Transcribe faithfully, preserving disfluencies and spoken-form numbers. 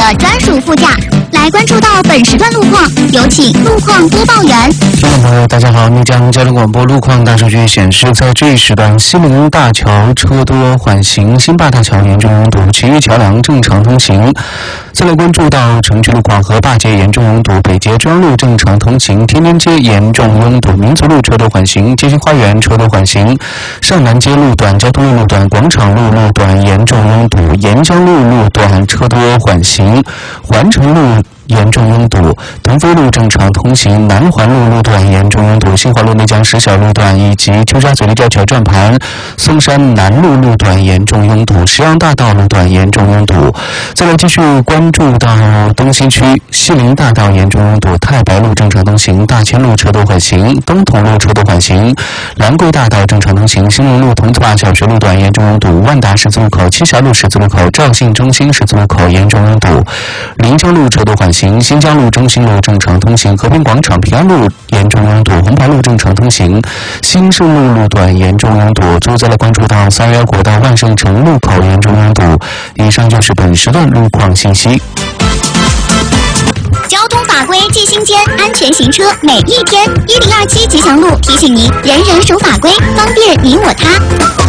专属副驾。来关注到本时段路况，有请路况播报员。 听众朋友，大家好，岷江交通广播路况大数据显示，在这一时段，西陵大桥车多缓行，新坝大桥严重拥堵，其余桥梁正常通行。再来关注到城区路况，河坝街严重拥堵，北街中央路正常通行，天天街严重拥堵，民族路车多缓行，街心花园车多缓行，上南街路段、交通路路段、广场路路段严重拥堵，沿江路路段车多缓行，环城路严重拥堵，腾飞路正常通行，南环路路段严重拥堵，新华路内江石小路段以及秋沙嘴立交桥转盘、松山南路路段严重拥堵，石阳大道路段严重拥堵。再来继续关注到东西区，西陵大道严重拥堵，太白路正常通行，大千路车多缓行，东同路车多缓行，兰桂大道正常通行，新荣路桐子坝小学路段严重拥堵，万达十字路口、七峡路十字路口、肇庆中心十字路口严重拥堵，临江路车多缓行，新疆路中心路正常通行，和平广场平安路严重拥堵，红牌路正常通行，新盛路路段严重拥堵。最后再来关注到三幺国道万盛城路口严重拥堵。以上就是本时段路况信息。 交通法规记心间，安全行车每一天。一零二七吉祥路提醒您：人人守法规，方便你我他。